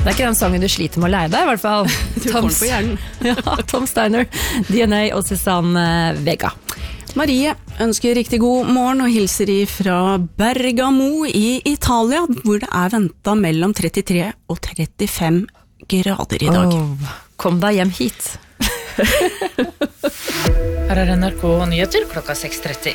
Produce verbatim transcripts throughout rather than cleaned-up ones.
Det er ikke den sangen du sliter med å leie deg, i hvert fall. Du får den på hjernen. Ja, Tom Steiner, D N A og Susanne Vega. Marie ønsker riktig god morgen og hilser fra Bergamo i Italia, hvor det er ventet mellom trettitre og trettifem grader i dag. Oh, kom deg hjem hit. Her er N R K Nyheter klokka seks tretti.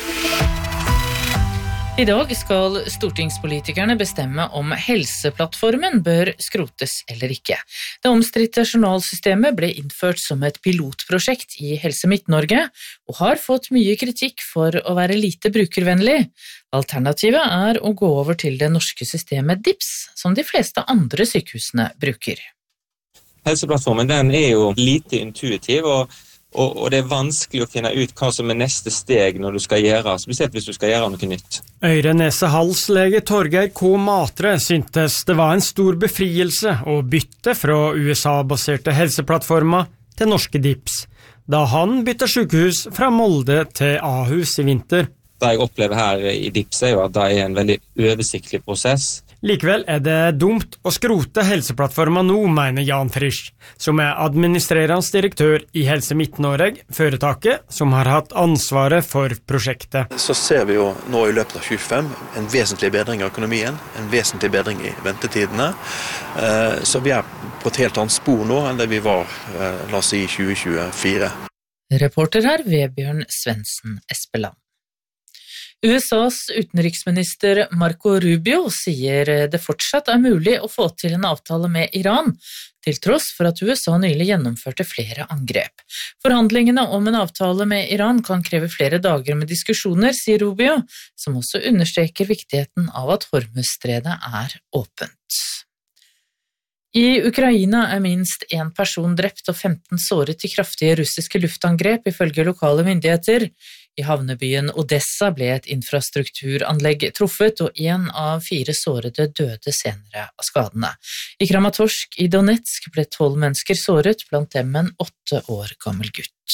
I dag skal stortingspolitikerne bestemme om helseplattformen bør skrotes eller ikke. Det omstridte journalsystemet ble innført som et pilotprosjekt i Helse Midt-Norge, og har fått mye kritikk for å være lite brukervennlig. Alternativet er å gå over til det norske systemet D I P S, som de fleste andre sykehusene bruker. Helseplattformen den er jo lite intuitiv, og Og, og det er vanskelig å finne ut hva som er neste steg når du skal gjøre, spesielt hvis du skal gjøre noe nytt. Øre-nese-hals-lege Torgeir K. Matre syntes det var en stor befrielse å bytte fra U S A-baserte helseplattformer til norske D I P S, da han bytte sykehus fra Molde til Ahus i vinter. Det jeg opplever her i D I P S er jo at det er en veldig oversiktlig prosess. Likevel er det dumt å skrote helseplattformen nå, mener Jan Frisch, som er administrerende direktør i Helse Midt-Norge, foretaket som har hatt ansvaret for prosjektet. Så ser vi jo nå i løpet av tjuefem en vesentlig bedring av økonomien, en vesentlig bedring i ventetidene, så vi er på et helt annet spor nå enn det vi var, la oss si, i tjue tjuefire. Reporter her, Vebjørn Svendsen Espeland. U S A's utenriksminister Marco Rubio sier det fortsatt er mulig å få til en avtale med Iran, til tross for at U S A nylig gjennomførte flere angrep. Forhandlingene om en avtale med Iran kan kreve flere dager med diskusjoner, sier Rubio, som også understreker viktigheten av at Hormuzstredet er åpent. I Ukraina er minst en person drept og femten såret i kraftige russiske luftangrep, ifølge lokale myndigheter. I havnebyen Odessa ble et infrastrukturanlegg truffet, og en av fire sårede døde senere av skadene. I Kramatorsk i Donetsk ble tolv mennesker såret, blant dem en åtte år gammel gutt.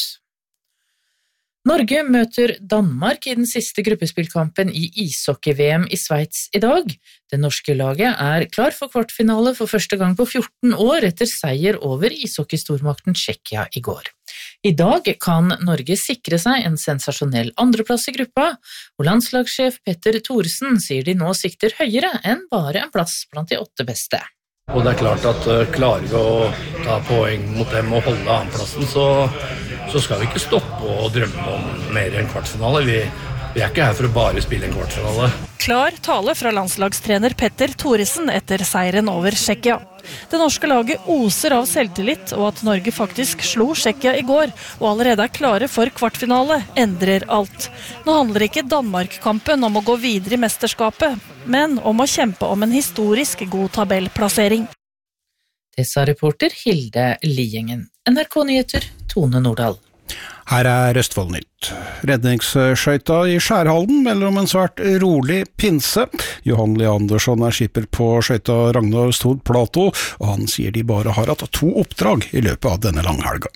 Norge møter Danmark i den siste gruppespillkampen i ishockey-V M i Sveits i dag. Det norske laget er klar for kvartfinale for første gang på fjorten år etter seier over ishockeystormakten Tsjekkia i går. I dag kan Norge sikre seg en sensasjonell andreplass i gruppa, og landslagssjef Petter Thoresen sier de nå sikter høyere enn bare en plass blant de åtte beste. Og det er klart at uh, klarer vi å ta poeng mot dem og holde annenplassen, så, så skal vi ikke stoppe og drømme om mer enn kvartfinale. Vi, vi er ikke her for å bare spille en kvartfinale. Klar tale fra landslagstrener Petter Thoresen etter seieren over Tsjekkia. Det norske laget oser av selvtillit, og at Norge faktisk slo Tsjekkia i går, og allerede er klare for kvartfinale, endrer alt. Nå handler ikke Danmark-kampen om å gå videre i mesterskapet, men om å kjempe om en historisk god tabellplassering. Det sa reporter Hilde Liengen. N R K Nyheter, Tone Nordahl. Her er Østfold Nytt. Redningsskøyta i Skjærhalden melder om en svært rolig pinse. Johan Leandersson er skipper på skøyta Ragnar Stod Plato, og han sier de bare har hatt to oppdrag i løpet av denne langhelga.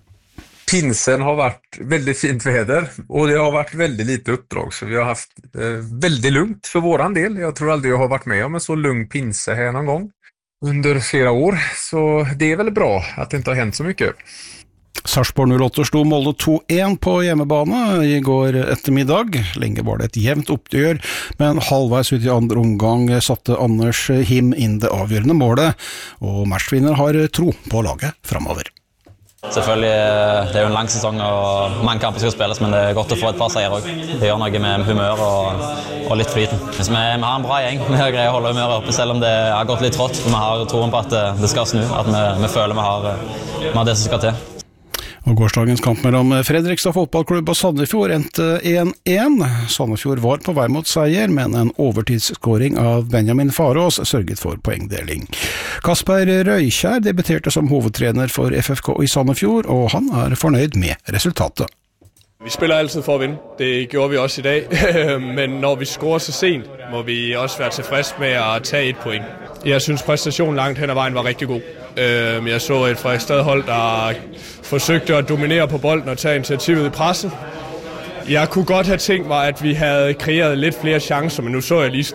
Pinsen har vært veldig fint veder, og det har vært veldig lite oppdrag, så vi har haft eh, veldig lugnt for våran del. Jeg tror aldri jeg har vært med om en så lugn pinse her noen gang under flere år, så det er veldig bra at det ikke har hendt så mye. Sarpsborg null åtte slo Molde to én på hjemmebane i går ettermiddag. Lenge var det et jevnt oppgjør, men halvveis ut i andre omgang satte Anders Him inn det avgjørende målet, og matchvinner har tro på laget fremover. Selvfølgelig, det er jo en lang sesong og mange kamper skal spilles, men det er godt å få et par seier også. Det gjør noe med humør og, og litt flyten. Så vi, vi har en bra gjeng, vi har greie å holde humøret oppe, selv om det har gått litt trått, for vi har troen på at det, det skal snu, at vi, vi føler vi har, vi har det som skal til. Og gårsdagens kamp mellom Fredrikstad fotballklubb og Sandefjord endte én én. Sandefjord var på vei mot seier, men en overtidsskåring av Benjamin Farås sørget for poengdeling. Kasper Røykjær debuterte som hovedtrener for F F K i Sandefjord, og han er fornøyd med resultatet. Vi spiller altid for at vinde. Det gjorde vi også i dag. Men når vi scorer så sent, må vi også være tilfreds med at tage et point. Jeg synes præstationen langt hen ad vejen var rigtig god. Jeg så et Fredrikstad-hold, der forsøgte at dominere på bolden og tage initiativet i presset. Jeg kunne godt have tænkt mig, at vi havde kreeret lidt flere chancer, men nu så jeg lige